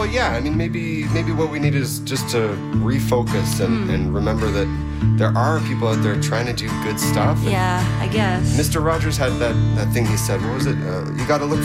yeah, I mean, maybe what we need is just to refocus and remember that there are people out there trying to do good stuff. Yeah, I guess. Mr. Rogers had that thing he said. What was it? You got to look